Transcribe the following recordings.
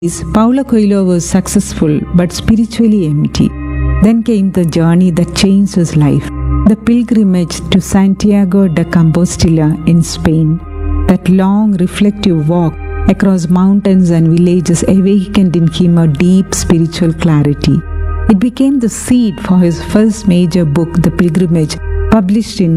Paulo Coelho was successful but spiritually empty. Then came the journey that changed his life, the pilgrimage to Santiago de Compostela in Spain. That long, reflective walk across mountains and villages awakened in him a deep spiritual clarity. It became the seed for his first major book, The Pilgrimage, published in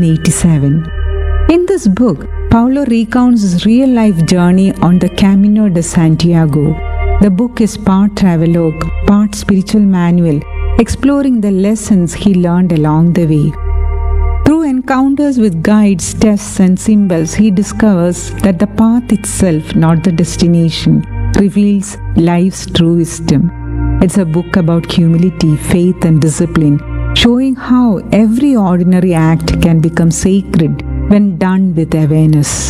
1987. In this book, Paulo recounts his real-life journey on the Camino de Santiago. The book is part travelogue, part spiritual manual, exploring the lessons he learned along the way. Through encounters with guides, tests, and symbols, he discovers that the path itself, not the destination, reveals life's true wisdom. It's a book about humility, faith, and discipline, showing how every ordinary act can become sacred when done with awareness.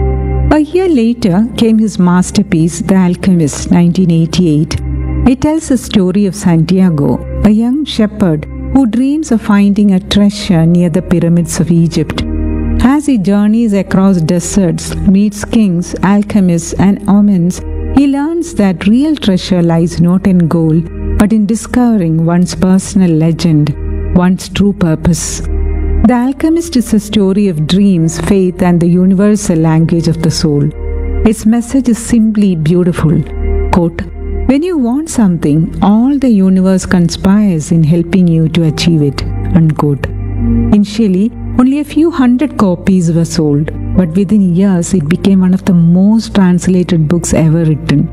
A year later came his masterpiece, The Alchemist, 1988. It tells the story of Santiago, a young shepherd who dreams of finding a treasure near the pyramids of Egypt. As he journeys across deserts, meets kings, alchemists, and omens, he learns that real treasure lies not in gold, but in discovering one's personal legend, one's true purpose. The Alchemist is a story of dreams, faith, and the universal language of the soul. Its message is simply beautiful. Quote, "When you want something, all the universe conspires in helping you to achieve it." Unquote. Initially, only a few hundred copies were sold, but within years it became one of the most translated books ever written.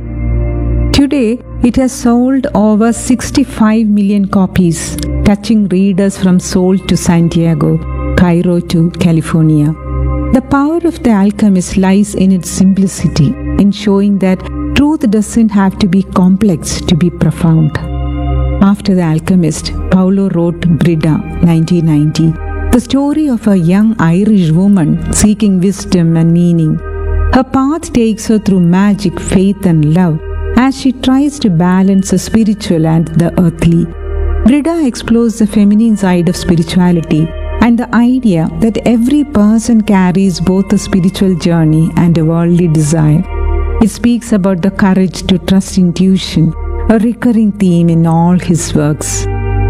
Today, it has sold over 65 million copies, touching readers from Seoul to Santiago, Cairo to California. The power of The Alchemist lies in its simplicity, in showing that truth doesn't have to be complex to be profound. After The Alchemist, Paulo wrote Brida, 1990, the story of a young Irish woman seeking wisdom and meaning. Her path takes her through magic, faith, and love as she tries to balance the spiritual and the earthly. Brida explores the feminine side of spirituality and the idea that every person carries both a spiritual journey and a worldly desire. It speaks about the courage to trust intuition, a recurring theme in all his works.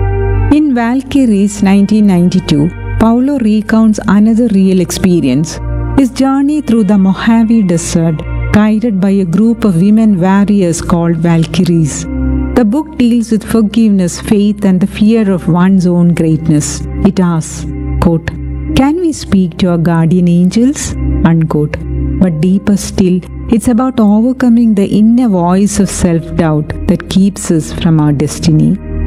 In Valkyries, 1992, Paulo recounts another real experience, his journey through the Mojave Desert, guided by a group of women warriors called Valkyries. The book deals with forgiveness, faith, and the fear of one's own greatness. It asks, quote, "Can we speak to our guardian angels?" Unquote. But deeper still, it's about overcoming the inner voice of self-doubt that keeps us from our destiny.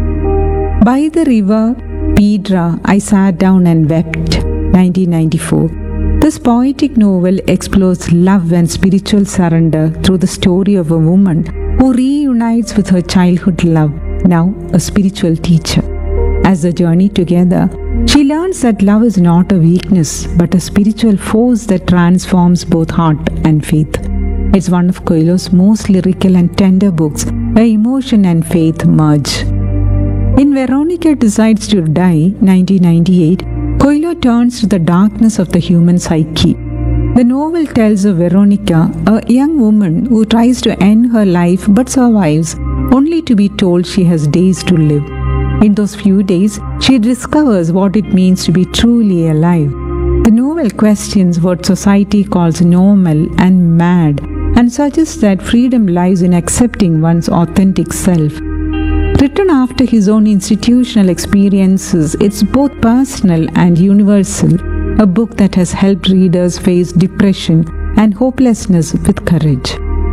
By the river Pedra, I sat down and wept, 1994. This poetic novel explores love and spiritual surrender through the story of a woman who reunites with her childhood love, now a spiritual teacher. As they journey together, she learns that love is not a weakness, but a spiritual force that transforms both heart and faith. It's one of Coelho's most lyrical and tender books, where emotion and faith merge. In Veronica Decides to Die, 1998, Coelho turns to the darkness of the human psyche. The novel tells of Veronica, a young woman who tries to end her life but survives, only to be told she has days to live. In those few days, she discovers what it means to be truly alive. The novel questions what society calls normal and mad, and suggests that freedom lies in accepting one's authentic self. Written after his own institutional experiences, it's both personal and universal, a book that has helped readers face depression and hopelessness with courage.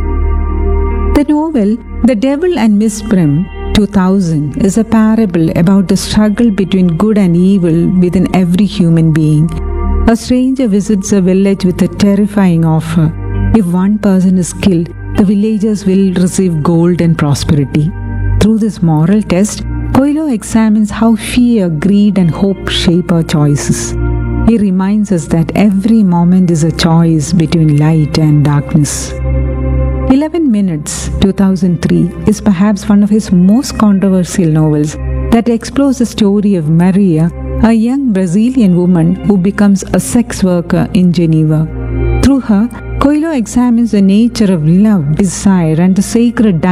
The novel, The Devil and Miss Prim, 2000, is a parable about the struggle between good and evil within every human being. A stranger visits a village with a terrifying offer. If one person is killed, the villagers will receive gold and prosperity. Through this moral test, Coelho examines how fear, greed, and hope shape our choices. He reminds us that every moment is a choice between light and darkness. 11 Minutes, 2003, is perhaps one of his most controversial novels that explores the story of Maria, a young Brazilian woman who becomes a sex worker in Geneva. Through her, Coelho examines the nature of love, desire, and the sacred